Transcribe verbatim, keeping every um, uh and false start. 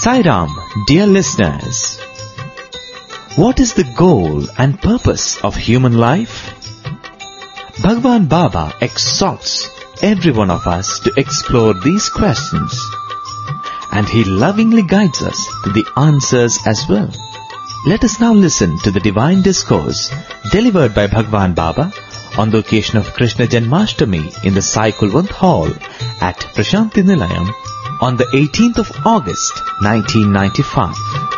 Sai Ram, dear listeners. What is the goal and purpose of human life? Bhagwan Baba exhorts every one of us to explore these questions, and he lovingly guides us to the answers as well. Let us now listen to the divine discourse delivered by Bhagwan Baba on the occasion of Krishna Janmashtami in the Sai Kulwant Hall at Prashanti Nilayam on the eighteenth of August nineteen ninety-five.